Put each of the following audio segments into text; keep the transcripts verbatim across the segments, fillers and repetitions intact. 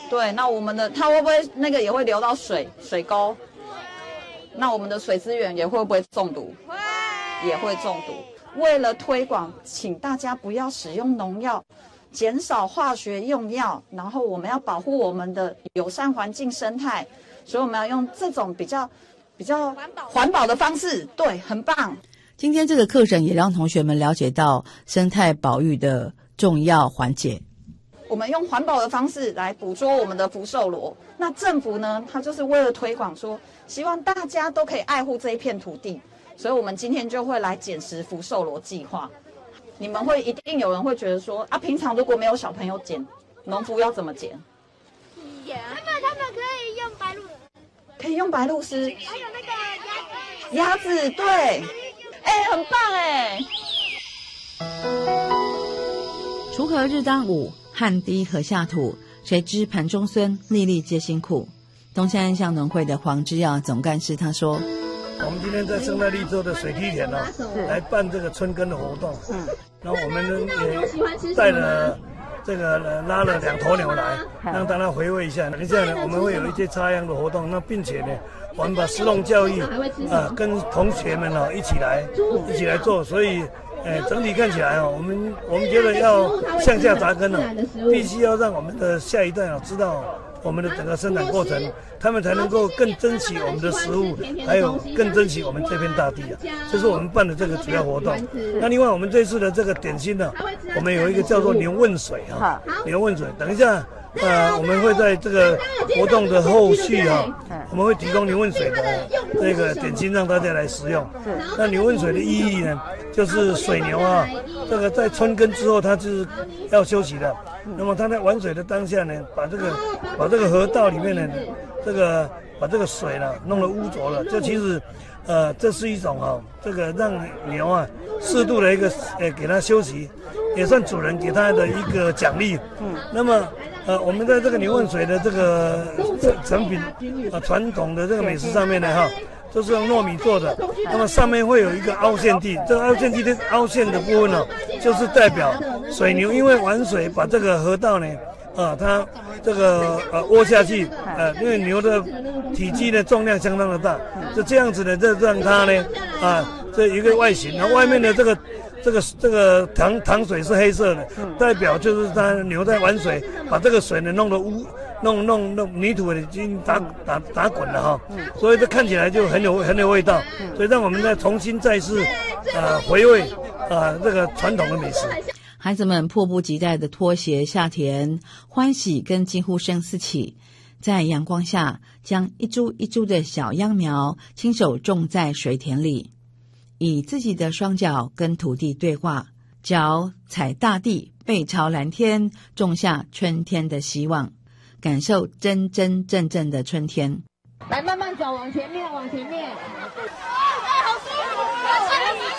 对，那我们的它会不会那个也会流到水水沟？那我们的水资源也会不会中毒？会，也会中毒。为了推广，请大家不要使用农药，减少化学用药，然后我们要保护我们的友善环境生态，所以我们要用这种比较比较环保的方式。对，很棒。 今天这个课程也让同学们了解到生态保育的重要环节。 我们用环保的方式来捕捉我们的福寿螺。那政府呢，它就是为了推广说，希望大家都可以爱护这一片土地，所以我们今天就会来捡拾福寿螺计划。你们会一定有人会觉得说啊，平常如果没有小朋友捡，农夫要怎么捡？ 他们他们可以用白鹭， 可以用白鹭丝， 还有那个鸭子。 鸭子，对，哎，很棒哎。 锄禾日当午，汗滴禾下土，谁知盘中餐，粒粒皆辛苦。东山乡农会的黄之耀总干事他说， 我们今天在生态绿洲的水梯田呢、啊，来办这个春耕的活动。嗯，然后我们呢也带了这个拉了两头牛来，让大家回味一下。等一下呢，我们会有一些插秧的活动。那并且呢，我们把食农教育啊、呃、跟同学们啊一起来一起来做，所以。呃，整体看起来哦，我们我们觉得要向下扎根哦，必须要让我们的下一代哦知道我们的整个生产过程，他们才能够更珍惜我们的食物，还有更珍惜我们这片大地啊。这是我们办的这个主要活动。那另外我们这次的这个点心呢，我们有一个叫做牛问水啊，牛问水。等一下。呃，我们会在这个活动的后续啊，我们会提供牛问水的这个点心让大家来食用。那牛问水的意义呢，就是水牛啊，这个在春耕之后它是要休息的。那么它在玩水的当下呢，把这个把这个河道里面呢，这个把这个水呢弄得污浊了，这其实呃这是一种啊，这个让牛啊适度的一个呃给它休息，也算主人给它的一个奖励。嗯，那么。呃，我们在这个牛问水的这个成品啊，传统的这个美食上面呢，哈，都是用糯米做的。那么上面会有一个凹陷地，这个凹陷地的凹陷的部分呢，就是代表水牛因为玩水把这个河道呢，啊，它这个呃窝下去，呃，因为牛的体积的重量相当的大，就这样子的，就让它呢，啊，这一个外形，然后外面的这个。这个这个糖糖水是黑色的，代表就是它牛在玩水，把这个水呢弄得污，弄弄弄泥土已经打打打滚了哈，所以这看起来就很有很有味道，所以让我们再重新再次呃回味啊、呃、这个传统的美食。 孩子们迫不及待的脱鞋下田，欢喜跟惊呼声四起，在阳光下将一株一株的小秧苗亲手种在水田里。以自己的双脚跟土地对话，脚踩大地，背朝蓝天，种下春天的希望，感受真真正正的春天。 来，慢慢走，往前面，往前面。 好舒服，好舒服。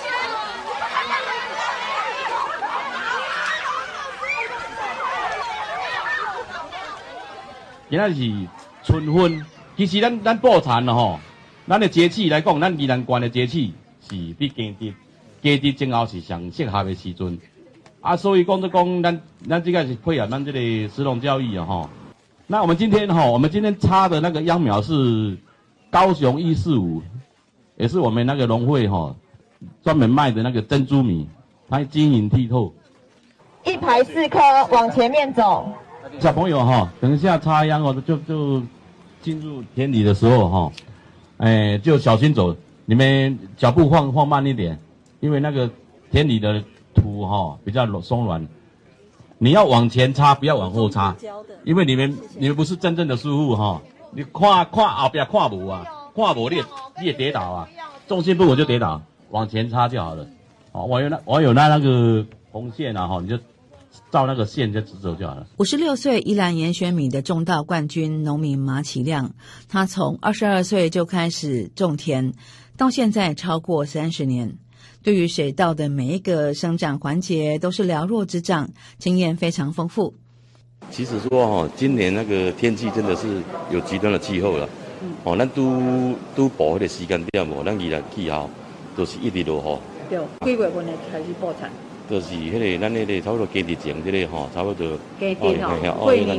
今仔是春分，其实咱咱布田了吼，咱的节气来讲，咱宜兰县的节气。是比耕地，耕地前后是上适合的时阵，啊，所以讲就讲咱咱这个是配合咱这个食农教育啊吼。那我们今天哈，我们今天插的那个秧苗是高雄一四五，也是我们那个农会哈专门卖的那个珍珠米，它晶莹剔透。 一排四颗，往前面走。 小朋友哈，等一下插秧哦，就就进入田里的时候哈，哎，就小心走。你们脚步放放慢一点，因为那个田里的土哈、哦、比较松软，你要往前插，不要往后插，因为你们你们不是真正的师傅哈、哦，你看看后边看无啊，看无你也你也跌倒啊，重心不稳就跌倒，往前插就好了。哦，我有那我有那那个红线啊哈，你就照那个线就直走就好了。 五十六岁宜兰盐选米的种稻冠军农民马启亮，他从二十二岁就开始种田。到现在超过三十年，对于水稻的每一个生长环节都是了若指掌，经验非常丰富。 其实说哈，今年那个天气真的是有极端的气候了。哦，咱都都保迄个时间点无，咱宜兰气候都是一直落雨。 对，几月份开始播产？ 就是迄个咱迄个差不多耕地前这个吼，差不多。 耕地哦，过年